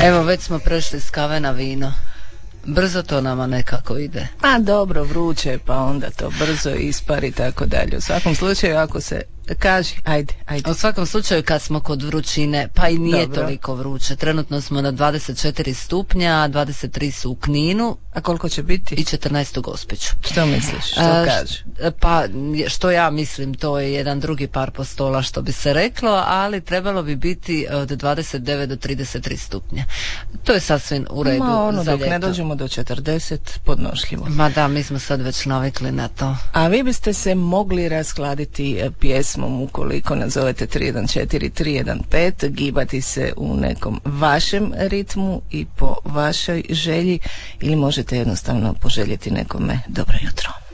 Evo, već smo prešli s kave na vino. Brzo to nama nekako ide. A dobro, vruće, pa onda to brzo ispari i tako dalje. U svakom slučaju, ako se kaži, ajde. U svakom slučaju, kad smo kod vrućine, pa i nije Dobro. toliko vruće. Trenutno smo na 24 stupnja, 23 su u Kninu. A koliko će biti? I 14 u Gospiću. Što misliš? Što kaže? Pa, što ja mislim, to je jedan drugi par postola, što bi se reklo, ali trebalo bi biti od 29 do 33 stupnja. To je sasvim u redu. Dok ne dođemo do 40, podnošljivo. Ma da, mi smo sad već navikli na to. A vi biste se mogli raskladiti pjesmom ukoliko nazovete 314-315, gibati se u nekom vašem ritmu i po vašoj želji, ili možete jednostavno poželjeti nekome dobro jutro.